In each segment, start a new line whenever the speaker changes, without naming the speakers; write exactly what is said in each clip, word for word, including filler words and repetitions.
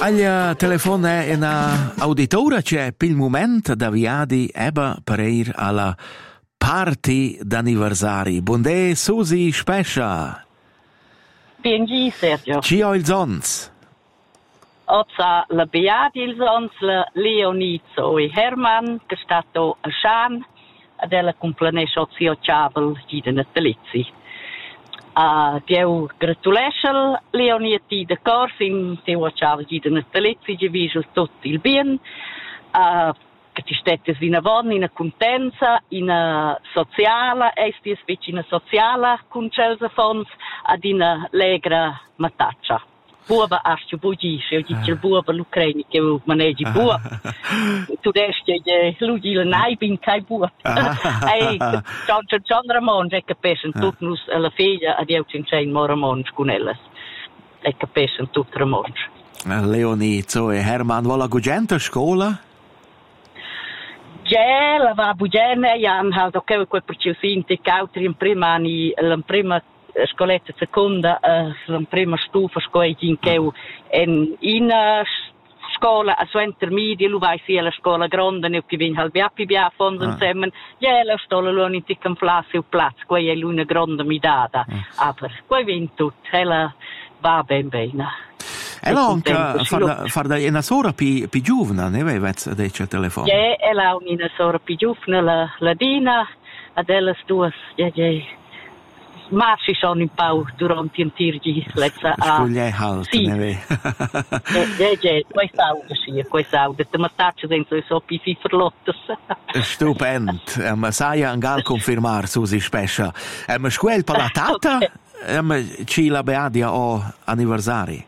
Al telefono è una auditora c'è per il momento da viadi eba per ir alla party d'anniversari. Buondì Susi Spescia.
Biengi Sergio.
Ci ho il zons.
Ozza la beati il zons la Leonizzo e Herman che è stato a Shan ed è la compleanno ozio Ciabel di natalizzi. Uh, Dio gratulesce Leoniti de Corsin, Dio Ciabel di natalizzi, che vige tutto il bien. Uh, che ti stette in una vonna, in una contenza, in una sociale, estis vicina sociale, con celse fons, ad una legra mataccia. Buoba ascio bugisce, io dice il buoba l'Ucraini che manegi buoba. Tu desci che lui il naibin kai buoba. Ehi, John John Ramon, che capisce tutto nus alla figlia, ad io cincin moramon con elles. E capisce tutto Ramon.
Leonie, so e Herman, vola gugenta scuola?
Ja, la va bugene, Jan had ook heel quel perciusinti cautri in prima anni, la prima scoletta seconda, la prima stufa scuola in cheu en in scuola a sua intermedia, lu vai sia la scuola grande, ne che vin halbia pibia fondo insieme, ja, la stola lo in ticam flasse u platz, quei è l'una grande midata, aber quei vin tut, ela va ben bene.
E anche far far da una sora più più giovane, ne aveva detto il telefono.
Ja, e la una sora più giovane la la Dina, ad elles duas, ja ja. Marci sono in pau durante il tirgi lezza a.
Scoglie halt,
sì.
Ne ve.
Ja ja, questa auto sì, questa auto, te mataccio dentro i soppi fiferlottos.
Stupend, ma sai anche confermar Susi Spescia. Ma scuel per la tata? Ma ci la beadia o anniversari.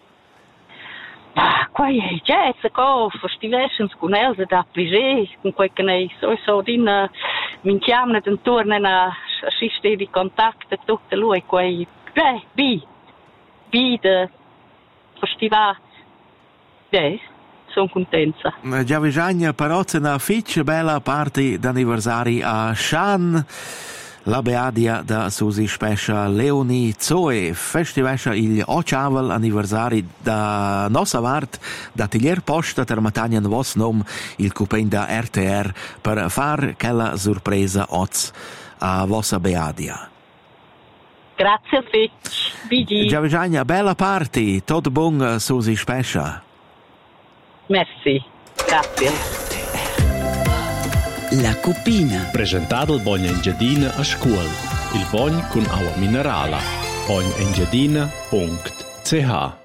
Ah, qua è già, se co, festivescens con Elsa da Pligé, con quel che ne so, so din, mi chiamano intorno a assistere di contatto, tutto lui, quei, beh, bi, bi de festival, beh, sono contenta.
Già bisogna però c'è una fitch bella party d'anniversari a Shan, la beadia da Susi Spescia Leonie Zoe, festivescia il ottavel anniversari da nostra vart da Tilier Posta termatagna in vos nom il cupegn da R T R per far quella sorpresa oz a vossa beadia.
Grazie a fitch, bigi.
Già bisogna bella party, tot buon Susi Spescia.
Merci, grazie.
La Cupina.
Presentato il Bogna Engiadina a scuola. Il Bogn con acqua minerale. bogn engiadina punto c h